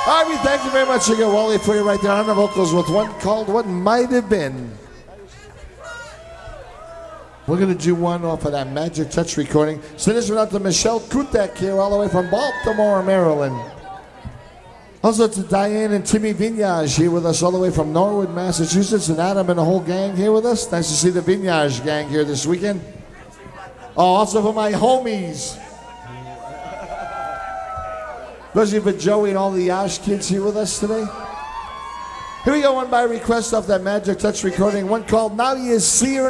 Harvey, thank you very much again, Wally, for you right there on the vocals with one called What Might Have Been. We're going to do one off of that Magic Touch recording. Send this one out to Michelle Kutek here all the way from Baltimore, Maryland. Also to Diane and Timmy Vignage here with us all the way from Norwood, Massachusetts. And Adam and the whole gang here with us. Nice to see the Vignage gang here this weekend. Oh, also for my homies. Especially for Joey and all the Yash kids here with us today. Here we go, one by request off that Magic Touch recording. One called Now You See Her.